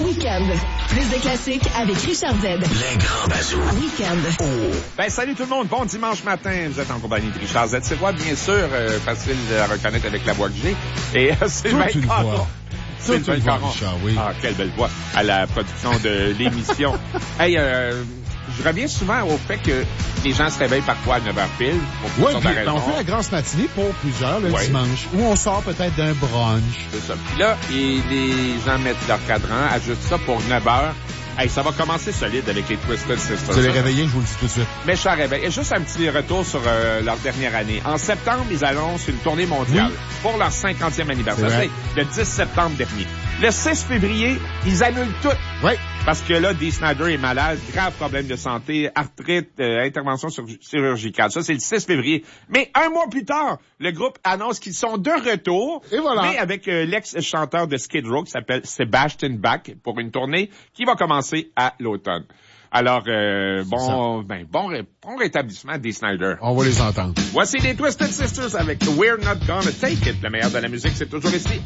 Week-end. Plus de classiques avec Richard Z. Les grands bazous. Week-end. Ben, salut tout le monde. Bon dimanche matin. Vous êtes en compagnie de Richard Z. C'est moi, bien sûr, facile à reconnaître avec la voix que j'ai. Et Sylvain Caron. Sylvain Caron. Oui. Ah, quelle belle voix à la production de l'émission. Hey, je reviens souvent au fait que les gens se réveillent parfois à 9h pile. Oui, puis on fait la grasse matinée pour plusieurs le dimanche. Ou on sort peut-être d'un brunch. C'est ça. Puis là, les gens mettent leur cadran, ajustent ça pour 9h. Hey, ça va commencer solide avec les Twisted Sisters. Vous allez réveiller, je vous le dis tout de suite. Mais je suis à réveil. Et juste un petit retour sur leur dernière année. En septembre, ils annoncent une tournée mondiale pour leur 50e anniversaire. C'est le 10 septembre dernier. Le 6 février, ils annulent tout. Oui. Parce que là, Dee Snider est malade, grave problème de santé, arthrite, intervention chirurgicale. Ça, c'est le 6 février. Mais un mois plus tard, le groupe annonce qu'ils sont de retour. Et voilà. Mais avec l'ex-chanteur de Skid Row qui s'appelle Sebastian Bach pour une tournée qui va commencer à l'automne. Alors, bon rétablissement des Snider. On va les entendre. Voici les Twisted Sisters avec We're Not Gonna Take It. Le meilleur de la musique, c'est toujours ici.